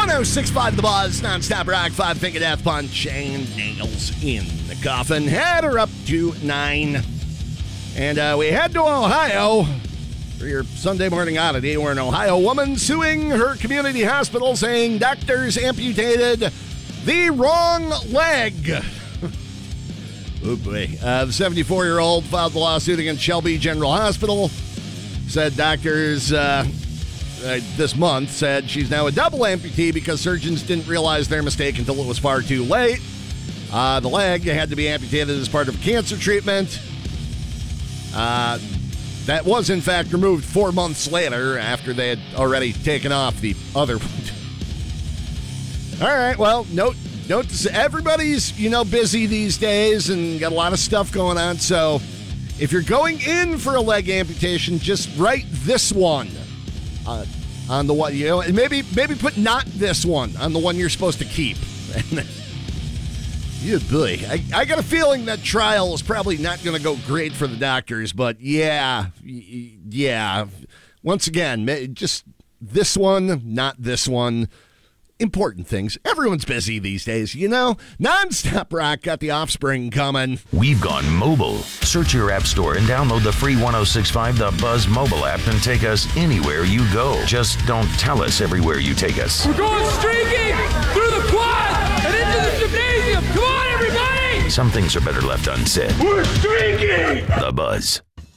1065 The Buzz, nonstop rock, 5 finger death punch, and nails in the coffin. Head her up to 9. And we head to Ohio for your Sunday morning oddity, where an Ohio woman suing her community hospital saying doctors amputated the wrong leg. Oh boy. The 74-year-old filed the lawsuit against Shelby General Hospital. Said doctors this month said she's now a double amputee because surgeons didn't realize their mistake until it was far too late. The leg had to be amputated as part of a cancer treatment. That was, in fact, removed 4 months later after they had already taken off the other one. All right, well, note to everybody's, busy these days and got a lot of stuff going on. So if you're going in for a leg amputation, just write this one on the one, and maybe put not this one on the one you're supposed to keep. Yeah, boy. I got a feeling that trial is probably not going to go great for the doctors, but yeah. Once again, just this one, not this one. Important things. Everyone's busy these days, Nonstop Rock got The Offspring coming. We've gone mobile. Search your app store and download the free 1065 The Buzz mobile app and take us anywhere you go. Just don't tell us everywhere you take us. We're going streaking through the quad and into the gymnasium. Come on, everybody! Some things are better left unsaid. We're streaking! The Buzz.